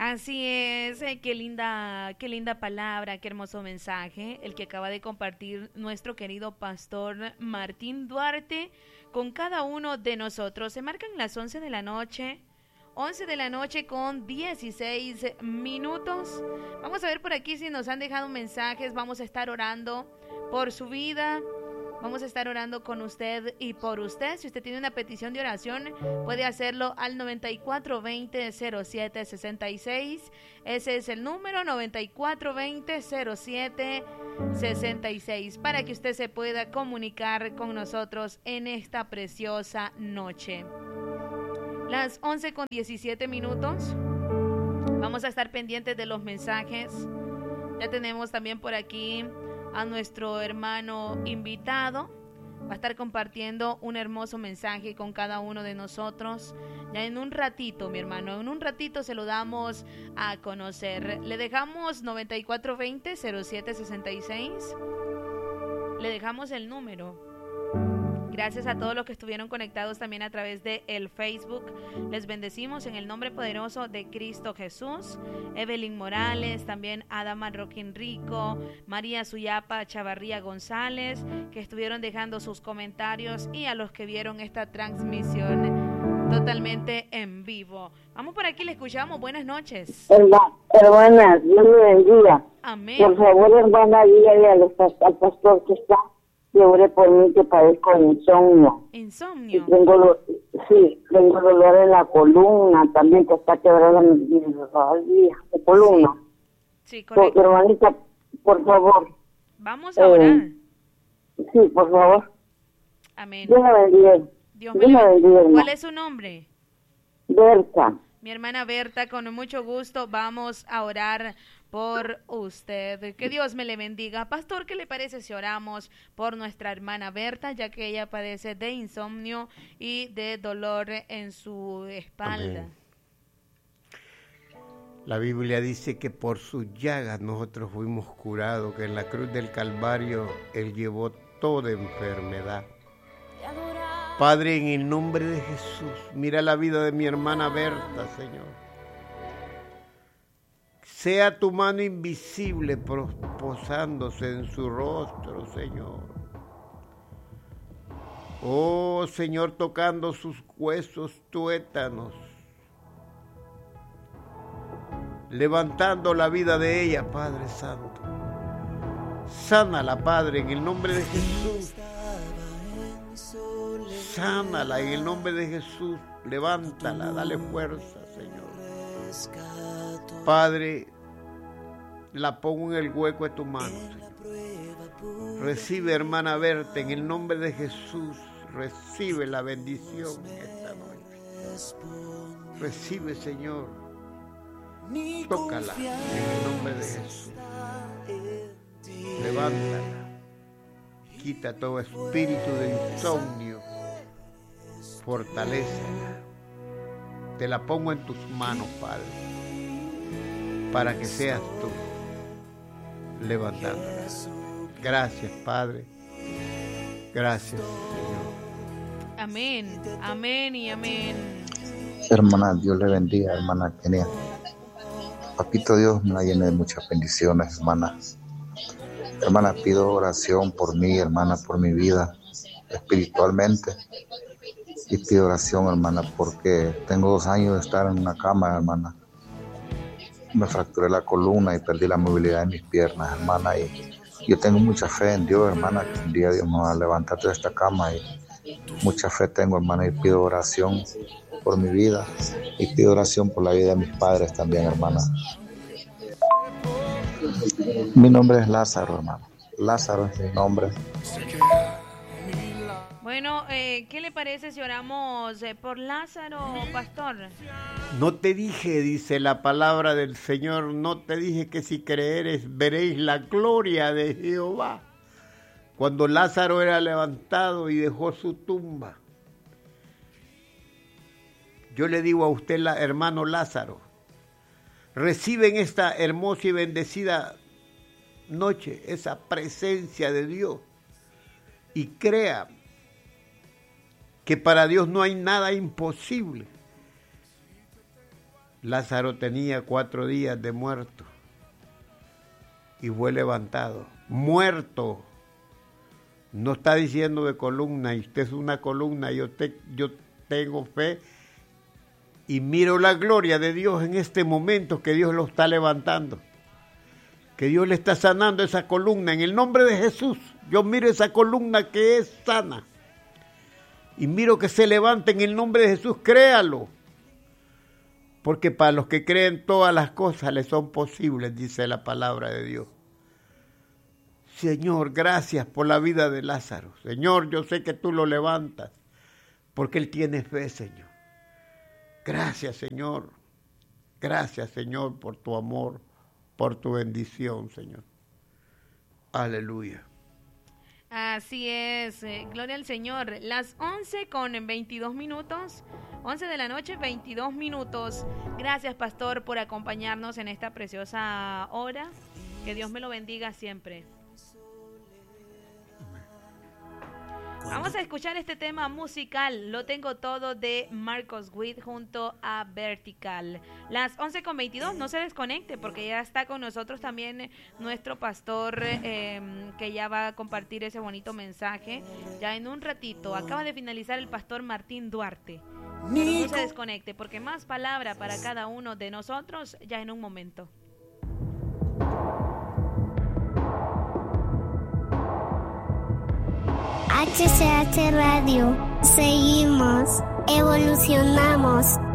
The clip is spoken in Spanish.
Así es, qué linda palabra, qué hermoso mensaje, el que acaba de compartir nuestro querido pastor Martín Duarte con cada uno de nosotros. Se marcan las 11 de la noche, 11 de la noche con 16 minutos. Vamos a ver por aquí si nos han dejado mensajes, vamos a estar orando por su vida. Vamos a estar orando con usted y por usted. Si usted tiene una petición de oración, puede hacerlo al 9420-0766. Ese es el número 9420-0766 para que usted se pueda comunicar con nosotros en esta preciosa noche. Las 11 con 17 minutos. Vamos a estar pendientes de los mensajes. Ya tenemos también por aquí a nuestro hermano invitado. Va a estar compartiendo un hermoso mensaje con cada uno de nosotros. Ya en un ratito, mi hermano, en un ratito se lo damos a conocer. Le dejamos 9420-0766. Le dejamos el número. Gracias a todos los que estuvieron conectados también a través de el Facebook. Les bendecimos en el nombre poderoso de Cristo Jesús. Evelyn Morales, también Adama Roquín Rico, María Suyapa Chavarría González, que estuvieron dejando sus comentarios, y a los que vieron esta transmisión totalmente en vivo. Vamos por aquí, le escuchamos. Buenas noches. Hermana, Dios me bendiga. Amén. Por favor, hermana, dígale al pastor que está, que ore por mí, que padezco de insomnio. ¿Insomnio? Tengo dolor en la columna, también que está quebrada mi columna. Sí, correcto. Hermanita, por favor. Vamos a orar. Sí, por favor. Amén. Dios me bendiga. Dios me bendiga. ¿Cuál es su nombre? Berta. Mi hermana Berta, con mucho gusto vamos a orar por usted. Que Dios me le bendiga. Pastor, ¿qué le parece si oramos por nuestra hermana Berta, ya que ella padece de insomnio y de dolor en su espalda? Amén. La Biblia dice que por sus llagas nosotros fuimos curados, que en la cruz del Calvario Él llevó toda enfermedad. Padre, en el nombre de Jesús, mira la vida de mi hermana Berta, Señor. Sea tu mano invisible posándose en su rostro, Señor. Oh, Señor, tocando sus huesos tuétanos, levantando la vida de ella, Padre Santo. Sánala, Padre, en el nombre de Jesús. Sánala en el nombre de Jesús. Levántala, dale fuerza, Señor. Padre, la pongo en el hueco de tu mano, Señor. Recibe, hermana Berta, en el nombre de Jesús. Recibe la bendición esta noche. Recibe, Señor. Tócala en el nombre de Jesús. Levántala. Quita todo espíritu de insomnio. Fortalécela. Te la pongo en tus manos, Padre, para que seas tú levantándola. Gracias, Padre. Gracias, Señor. Amén, amén y amén. Hermana, Dios le bendiga, hermana Kenia. Papito Dios me la llene de muchas bendiciones, hermana. Hermana, pido oración por mí, hermana, por mi vida espiritualmente. Y pido oración, hermana, porque tengo 2 años de estar en una cama, hermana. Me fracturé la columna y perdí la movilidad de mis piernas, hermana. Y yo tengo mucha fe en Dios, hermana, que un día Dios me va a levantar de esta cama. Y mucha fe tengo, hermana, y pido oración por mi vida. Y pido oración por la vida de mis padres también, hermana. Mi nombre es Lázaro, hermano. Lázaro es mi nombre. Bueno, ¿qué le parece si oramos por Lázaro, pastor? No te dije, dice la palabra del Señor, no te dije que si creeres veréis la gloria de Jehová. Cuando Lázaro era levantado y dejó su tumba, yo le digo a usted, hermano Lázaro, reciben esta hermosa y bendecida noche, esa presencia de Dios, y crea que para Dios no hay nada imposible. Lázaro tenía 4 días de muerto y fue levantado. Muerto. No está diciendo de columna, y usted es una columna, yo tengo fe y miro la gloria de Dios en este momento, que Dios lo está levantando, que Dios le está sanando esa columna en el nombre de Jesús. Yo miro esa columna que es sana y miro que se levanta en el nombre de Jesús. Créalo, porque para los que creen todas las cosas les son posibles, dice la palabra de Dios. Señor, gracias por la vida de Lázaro. Señor, yo sé que tú lo levantas porque él tiene fe, Señor. Gracias, Señor. Gracias, Señor, por tu amor, por tu bendición, Señor. Aleluya. Así es, gloria al Señor. Las 11:22, 11 de la noche, 22 minutos. Gracias, pastor, por acompañarnos en esta preciosa hora. Que Dios me lo bendiga siempre. Vamos a escuchar este tema musical, Lo Tengo Todo, de Marcos Witt junto a Vertical. Las 11:22, no se desconecte porque ya está con nosotros también nuestro pastor que ya va a compartir ese bonito mensaje. Ya en un ratito, acaba de finalizar el pastor Martín Duarte. No se desconecte porque más palabra para cada uno de nosotros ya en un momento. HCH Radio, seguimos, evolucionamos.